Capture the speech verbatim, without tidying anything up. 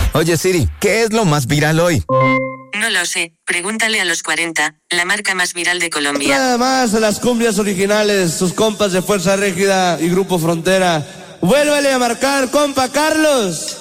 Oye Siri, ¿qué es lo más viral hoy? No lo sé, pregúntale a los cuarenta, la marca más viral de Colombia. Nada más a las cumbias originales, sus compas de Fuerza Régida y Grupo Frontera. Vuélvele a marcar, compa Carlos.